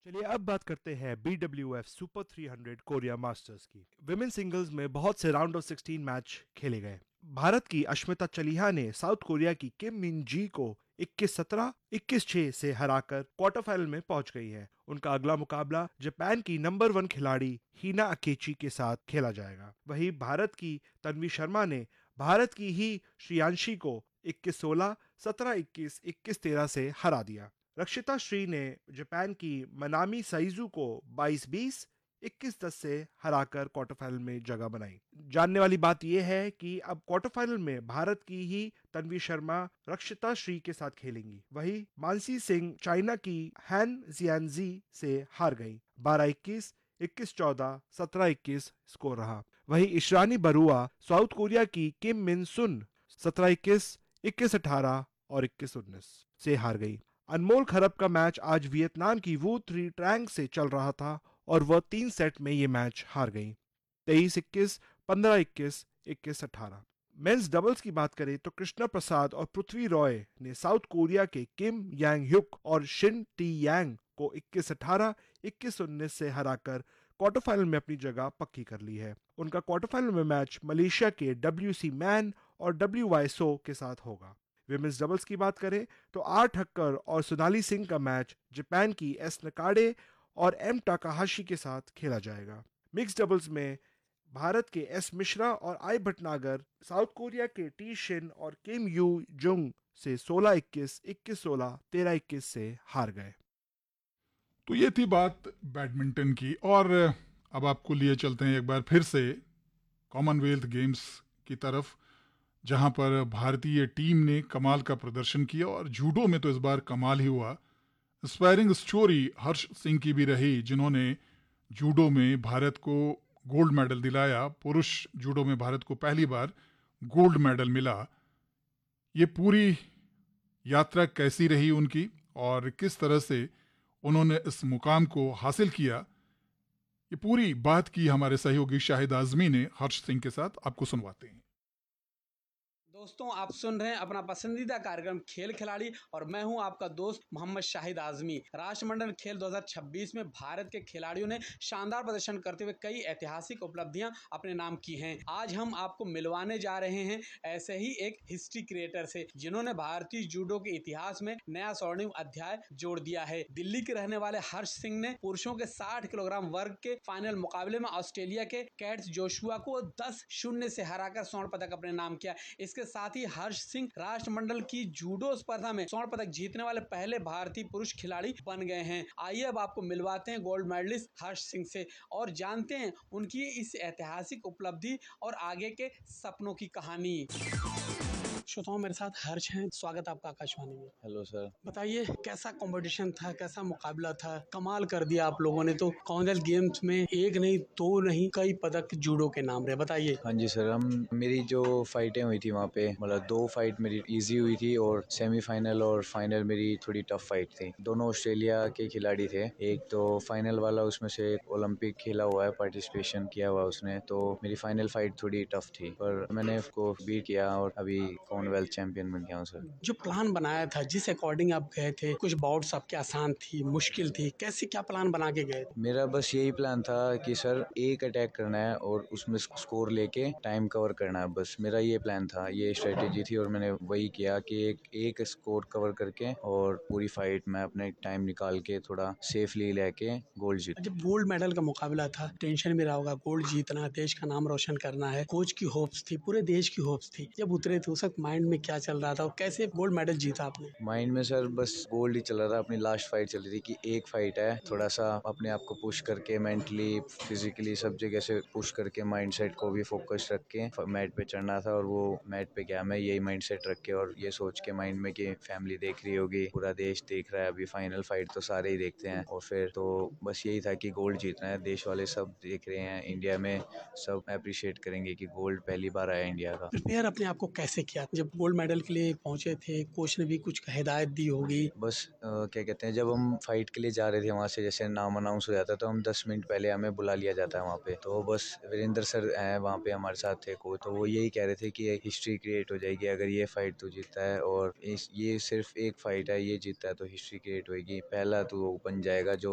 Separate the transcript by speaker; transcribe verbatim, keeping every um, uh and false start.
Speaker 1: चलिए अब बात करते हैं B W F super three hundred Korea masters की। विमेन सिंगल्स में बहुत से राउंड ऑफ सिक्सटीन मैच खेले गए। भारत की अश्मिता चलिहा ने साउथ कोरिया की किम मिन जी को इक्कीस सत्रह, इक्कीस छह से हराकर क्वार्टर फाइनल में पहुंच गई है। उनका अगला मुकाबला जापान की नंबर वन खिलाड़ी हिना अकेची के साथ खेला जाएगा। वहीं भारत की तन्वी शर्मा ने भारत की ही श्रियांशी को इक्कीस सोलह, सत्रह इक्कीस, इक्कीस तेरह से हरा दिया। रक्षिता श्री ने जापान की मनामी साइजू को बाईस बीस, इक्कीस दस से हराकर क्वार्टर फाइनल में जगह बनाई। जानने वाली बात यह है कि अब क्वार्टर फाइनल में भारत की ही तन्वी शर्मा रक्षिता श्री के साथ खेलेंगी। वहीं मानसी सिंह चाइना की हैन जियानजी से हार गई। बारह इक्कीस, इक्कीस चौदह, सत्रह इक्कीस स्कोर रहा। वहीं इशरानी बरुआ साउथ कोरिया की किम मिन सुन सत्रह इक्कीस, इक्कीस अठारह और इक्कीस उन्नीस से हार गई। अनमोल खरब का मैच आज वियतनाम की वू थ्री ट्रैंग से चल रहा था और वह तीन सेट में ये मैच हार गई, तेईस इक्कीस, पंद्रह इक्कीस, इक्कीस अठारह। मेंस डबल्स की बात करें तो कृष्णा प्रसाद और पृथ्वी रॉय ने साउथ कोरिया के किम यांग ह्युक और शिन टी यांग को इक्कीस अठारह, इक्कीस उन्नीस से हराकर क्वार्टर फाइनल में अपनी जगह पक्की कर ली है। उनका क्वार्टर फाइनल में मैच मलेशिया के डब्ल्यू सी मैन और डब्ल्यू वाई सो के साथ होगा। विमेंस डबल्स की बात करें तो आर ठक्कर और सोनाली सिंह का मैच जापान की एस नकाडे और एम टाकाहाशी के साथ खेला जाएगा। मिक्स डबल्स में भारत के एस मिश्रा और आई भटनागर साउथ कोरिया के टी शिन और किम यू जुंग से सोलह इक्कीस, इक्कीस सोलह, तेरह इक्कीस से हार गए।
Speaker 2: तो ये थी बात बैडमिंटन की। और अब आपको लिए चलते हैं एक बार फिर से कॉमनवेल्थ गेम्स की तरफ, जहां पर भारतीय टीम ने कमाल का प्रदर्शन किया और जूडो में तो इस बार कमाल ही हुआ। इंस्पायरिंग स्टोरी हर्ष सिंह की भी रही, जिन्होंने जूडो में भारत को गोल्ड मेडल दिलाया। पुरुष जूडो में भारत को पहली बार गोल्ड मेडल मिला। ये पूरी यात्रा कैसी रही उनकी और किस तरह से उन्होंने इस मुकाम को हासिल किया, ये पूरी बात की हमारे सहयोगी शाहिद आजमी ने हर्ष सिंह के साथ। आपको सुनवाते हैं।
Speaker 3: दोस्तों, आप सुन रहे हैं अपना पसंदीदा कार्यक्रम खेल खिलाड़ी और मैं हूं आपका दोस्त मोहम्मद शाहिद आजमी। राष्ट्रमंडल खेल दो हज़ार छब्बीस में भारत के खिलाड़ियों ने शानदार प्रदर्शन करते हुए कई ऐतिहासिक उपलब्धियां अपने नाम की हैं। आज हम आपको मिलवाने जा रहे हैं ऐसे ही एक हिस्ट्री क्रिएटर से, जिन्होंने भारतीय जूडो के इतिहास में नया स्वर्णिम अध्याय जोड़ दिया है। दिल्ली के रहने वाले हर्ष सिंह ने पुरुषों के साठ किलोग्राम वर्ग के फाइनल मुकाबले में ऑस्ट्रेलिया के कैट्स जोशुआ को दस शून्य से हराकर स्वर्ण पदक अपने नाम किया। इसके साथ ही हर्ष सिंह राष्ट्रमंडल की जूडो स्पर्धा में स्वर्ण पदक जीतने वाले पहले भारतीय पुरुष खिलाड़ी बन गए हैं। आइए अब आपको मिलवाते हैं गोल्ड मेडलिस्ट हर्ष सिंह से और जानते हैं उनकी इस ऐतिहासिक उपलब्धि और आगे के सपनों की कहानी। श्रोताओं, मेरे साथ हर्ष हैं। स्वागत आपका आकाशवाणी में।
Speaker 4: Hello sir.
Speaker 3: बताइए, कैसा कंपटीशन था, कैसा मुकाबला था? कमाल कर दिया आप लोगों ने तो। कॉमनवेल्थ गेम्स में एक नहीं, दो नहीं, कई पदक जूडो के नाम रहे। बताइए।
Speaker 4: हाँ जी सर, हम मेरी जो फाइटें हुई थी वहाँ पे, मतलब दो फाइट मेरी इजी हुई थी और सेमीफाइनल और फाइनल मेरी थोड़ी टफ फाइट थी। दोनों ऑस्ट्रेलिया के खिलाड़ी थे। एक तो फाइनल वाला उसमें से ओलंपिक खेला हुआ है, पार्टिसिपेशन किया हुआ उसने, तो मेरी फाइनल फाइट थोड़ी टफ थी पर मैंने उसको बीट किया और अभी कॉमनवेल्थ चैंपियन बन गया हूँ सर।
Speaker 3: जो प्लान बनाया था, जिस अकॉर्डिंग आप गए थे, कुछ बाउट्स आपके आसान थी, मुश्किल थी, कैसे क्या प्लान बना के गए?
Speaker 4: मेरा बस यही प्लान था कि सर एक अटैक करना है और उसमें स्कोर लेके टाइम कवर करना है। बस मेरा ये प्लान था, ये स्ट्रेटेजी थी और मैंने वही किया कि एक एक स्कोर कवर करके और पूरी फाइट में अपने टाइम निकाल के थोड़ा सेफली लेके गोल्ड जीत।
Speaker 3: जब गोल्ड मेडल का मुकाबला था, टेंशन भी रहा होगा, गोल्ड जीतना, देश का नाम रोशन करना है, कोच की होप्स थी, पूरे देश की होप्स थी। जब उतरे थे उस वक्त माइंड में क्या चल रहा था और कैसे गोल्ड मेडल जीता आपने?
Speaker 4: माइंड में सर बस गोल्ड ही चल रहा था। अपनी लास्ट फाइट चल रही थी कि एक फाइट है, थोड़ा सा अपने आप को पुश करके मेंटली फिजिकली सब जगह से पुश करके माइंडसेट को भी फोकस रख के मैट पे चढ़ना था। और वो मैट पे गया मैं यही माइंडसेट रख के और ये सोच के माइंड में कि फैमिली देख रही होगी, पूरा देश देख रहा है, अभी फाइनल फाइट तो सारे ही देखते हैं। और फिर तो बस यही था कि गोल्ड जीतना है, देश वाले सब देख रहे हैं, इंडिया में सब अप्रिशिएट करेंगे कि गोल्ड पहली बार आया इंडिया का।
Speaker 3: प्रिपेयर अपने आप को कैसे किया जब गोल्ड मेडल के लिए पहुंचे थे? कोच ने भी कुछ हिदायत दी होगी।
Speaker 4: बस अ, क्या कहते हैं, जब हम फाइट के लिए जा रहे थे वहाँ से, जैसे नाम अनाउंस हो जाता तो हम दस मिनट पहले हमें बुला लिया जाता है वहाँ पे। तो बस वीरेंद्र सर हैं वहाँ पे हमारे साथ थे को, तो वो यही कह रहे थे कि एक हिस्ट्री क्रिएट हो जाएगी अगर ये फाइट तो जीतता है और इस ये सिर्फ एक फाइट है, ये जीतता है तो हिस्ट्री क्रिएट होगी, पहला तो वो बन जाएगा जो